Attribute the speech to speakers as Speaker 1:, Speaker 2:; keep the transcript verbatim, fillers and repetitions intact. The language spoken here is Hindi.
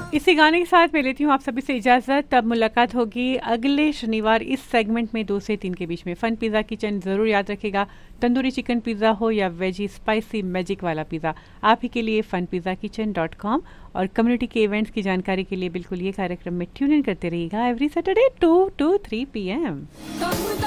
Speaker 1: इसी गाने के साथ मैं लेती हूँ आप सभी से इजाजत। तब मुलाकात होगी अगले शनिवार इस सेगमेंट में दो से तीन के बीच में। फन पिज़्ज़ा किचन ज़रूर याद रखेगा, तंदूरी चिकन पिज़्ज़ा हो या वेजी स्पाइसी मैजिक वाला पिज़्ज़ा, आप ही के लिए fun pizza kitchen dot com. और कम्युनिटी के इवेंट्स की जानकारी के लिए बिल्कुल ये कार्यक्रम में ट्यून इन करते रहिएगा every Saturday to to three P M.